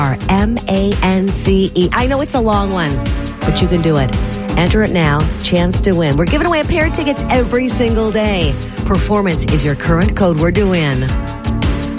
MANCE. I know it's a long one, but you can do it. Enter it now. Chance to win. We're giving away a pair of tickets every single day. Performance is your current code word to win.